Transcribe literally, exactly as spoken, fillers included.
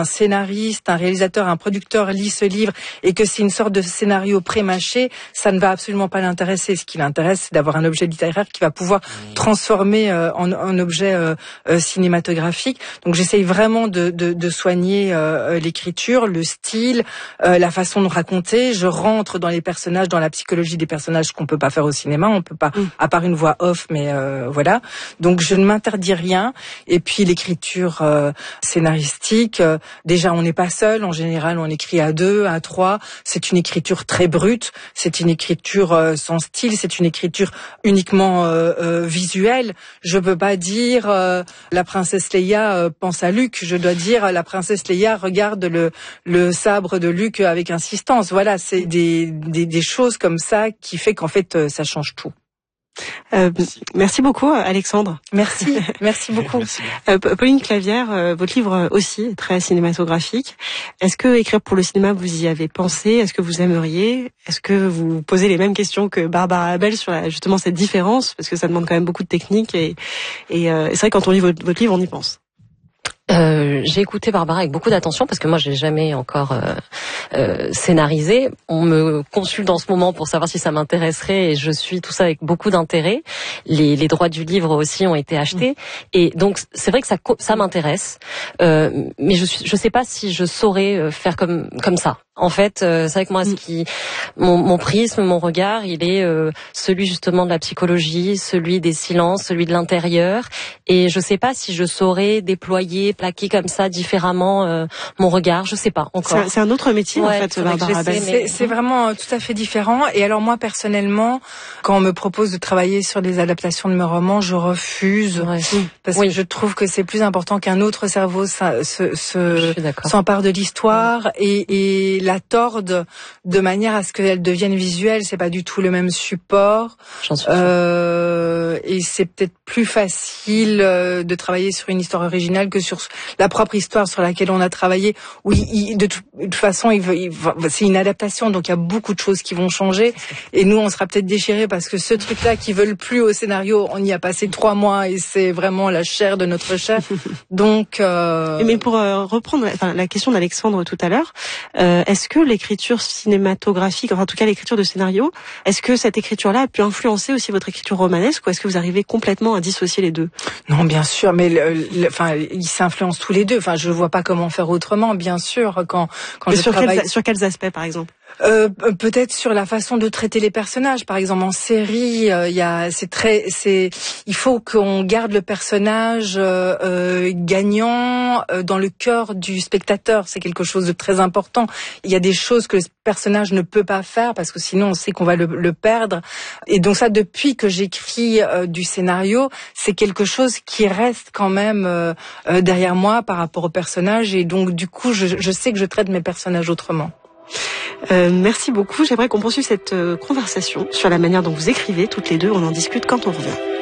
un scénariste, un réalisateur, un producteur lit ce livre et que c'est une sorte de scénario pré-mâché, ça ne va absolument pas l'intéresser. Ce qui l'intéresse, c'est d'avoir un objet littéraire qui va pouvoir transformer euh, en, en objet euh, euh, cinématographique. Donc j'essaye vraiment de, de, de soigner euh, l'écriture, le style, euh, la façon de raconter. Je rentre dans les personnages, dans la psychologie des personnages qu'on peut pas faire au cinéma. On peut pas, mmh. à part une voix off, mais euh, voilà. Donc je ne m'interdis rien. Et puis l'écriture euh, scénaristique, euh, déjà on n'est pas seul. En général, on écrit à deux, à trois. C'est une écriture très brute. C'est une écriture euh, sans style. C'est une écriture uniquement euh, euh, visuelle. Je peux pas dire euh, la princesse Leia euh, pense à Luke. Je dois dire la princesse Leia regarde le le sabre de Luke avec insistance. Voilà, c'est des des, des choses comme ça qui fait qu'en fait euh, ça change tout. Euh, merci beaucoup Alexandre. Merci, merci beaucoup. Merci. Euh, Pauline Clavière, euh, votre livre aussi est très cinématographique. Est-ce que écrire pour le cinéma, vous y avez pensé? Est-ce que vous aimeriez? Est-ce que vous posez les mêmes questions que Barbara Abel sur la, justement cette différence? Parce que ça demande quand même beaucoup de technique et, et, euh, et c'est vrai que quand on lit votre, votre livre, on y pense. Euh, j'ai écouté Barbara avec beaucoup d'attention parce que moi j'ai jamais encore euh, euh, scénarisé. On me consulte en ce moment pour savoir si ça m'intéresserait et je suis tout ça avec beaucoup d'intérêt. Les, les droits du livre aussi ont été achetés mmh. et donc c'est vrai que ça ça m'intéresse, euh, mais je suis je sais pas si je saurais faire comme comme ça. En fait, euh, c'est vrai que moi, ce qui, mon, mon prisme, mon regard, il est euh, celui justement de la psychologie, celui des silences, celui de l'intérieur. Et je sais pas si je saurais déployer, plaquer comme ça différemment euh, mon regard. Je sais pas encore. C'est un, c'est un autre métier ouais, en fait, Barbara Abel. C'est, c'est vraiment euh, tout à fait différent. Et alors moi personnellement, quand on me propose de travailler sur des adaptations de mes romans, je refuse ouais. parce oui. que je trouve que c'est plus important qu'un autre cerveau se, se, se s'empare de l'histoire ouais. et, et la torde de manière à ce qu'elle devienne visuelle. C'est pas du tout le même support. J'en suis euh, et c'est peut-être plus facile euh, de travailler sur une histoire originale que sur la propre histoire sur laquelle on a travaillé. Oui, il, de, toute, de toute façon, il veut, il, c'est une adaptation, donc il y a beaucoup de choses qui vont changer. Et nous, on sera peut-être déchirés parce que ce truc-là qui veut le plus au scénario, on y a passé trois mois et c'est vraiment la chair de notre chair. Donc, euh... mais pour euh, reprendre enfin, la question d'Alexandre tout à l'heure. Euh, Est-ce que l'écriture cinématographique, enfin en tout cas l'écriture de scénario, est-ce que cette écriture-là a pu influencer aussi votre écriture romanesque ou est-ce que vous arrivez complètement à dissocier les deux? Non, bien sûr, mais le, le, enfin ils s'influencent tous les deux. Enfin, je vois pas comment faire autrement, bien sûr. Quand quand mais je sur travaille quels, sur quels aspects, par exemple? Euh, peut-être sur la façon de traiter les personnages. Par exemple, en série, il euh, y a, c'est très, c'est, il faut qu'on garde le personnage euh, euh, gagnant euh, dans le cœur du spectateur. C'est quelque chose de très important. Il y a des choses que le personnage ne peut pas faire parce que sinon on sait qu'on va le, le perdre. Et donc ça, depuis que j'écris euh, du scénario, c'est quelque chose qui reste quand même euh, euh, derrière moi par rapport au personnage. Et donc du coup, je, je sais que je traite mes personnages autrement. Euh, merci beaucoup. J'aimerais qu'on poursuive cette euh, conversation sur la manière dont vous écrivez toutes les deux. On en discute quand on revient.